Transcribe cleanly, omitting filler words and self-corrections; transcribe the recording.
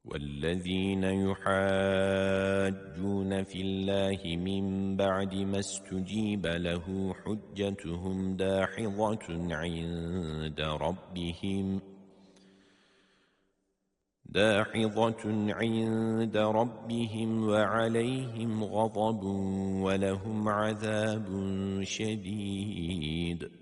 والذين يحاجون في الله من بعد ما استجيب له حجتهم داحضة عند ربهم وعليهم غضب ولهم عذاب شديد